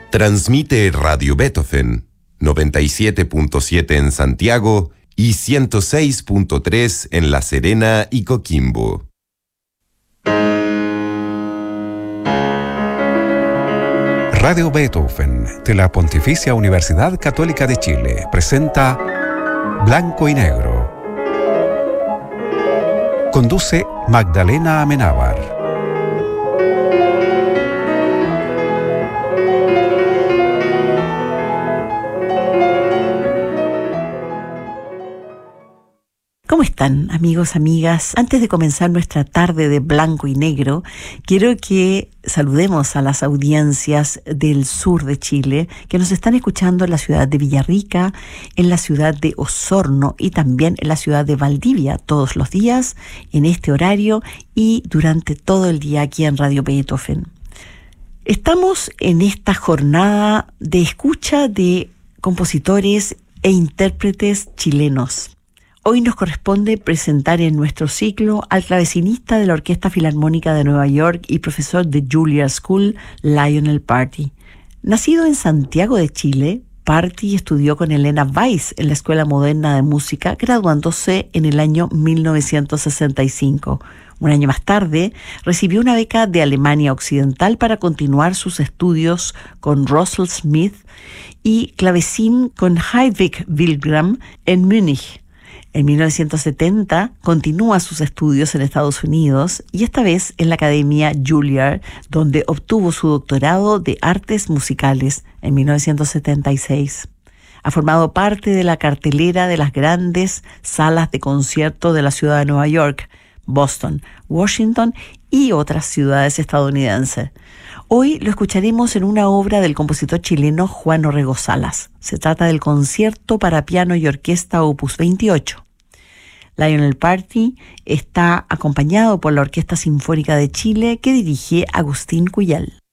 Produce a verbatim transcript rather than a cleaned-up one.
Transmite Radio Beethoven, noventa y siete punto siete en Santiago y ciento seis punto tres en La Serena y Coquimbo. Radio Beethoven de la Pontificia Universidad Católica de Chile presenta Blanco y Negro. Conduce Magdalena Amenábar. ¿Cómo están, amigos, amigas? Antes de comenzar nuestra tarde de Blanco y Negro, quiero que saludemos a las audiencias del sur de Chile que nos están escuchando en la ciudad de Villarrica, en la ciudad de Osorno y también en la ciudad de Valdivia todos los días, en este horario y durante todo el día aquí en Radio Beethoven. Estamos en esta jornada de escucha de compositores e intérpretes chilenos. Hoy nos corresponde presentar en nuestro ciclo al clavecinista de la Orquesta Filarmónica de Nueva York y profesor de Juilliard School, Lionel Partey. Nacido en Santiago de Chile, Partey estudió con Elena Weiss en la Escuela Moderna de Música, graduándose en el año mil novecientos sesenta y cinco. Un año más tarde, recibió una beca de Alemania Occidental para continuar sus estudios con Russell Smith y clavecín con Hedwig Wilgram en Múnich. En mil novecientos setenta continúa sus estudios en Estados Unidos y esta vez en la Academia Juilliard, donde obtuvo su doctorado de Artes Musicales en mil novecientos setenta y seis. Ha formado parte de la cartelera de las grandes salas de concierto de la ciudad de Nueva York, Boston, Washington y otras ciudades estadounidenses. Hoy lo escucharemos en una obra del compositor chileno Juan Orrego Salas. Se trata del Concierto para piano y orquesta opus veintiocho. Lionel Partey está acompañado por la Orquesta Sinfónica de Chile que dirige Agustín Cuyal.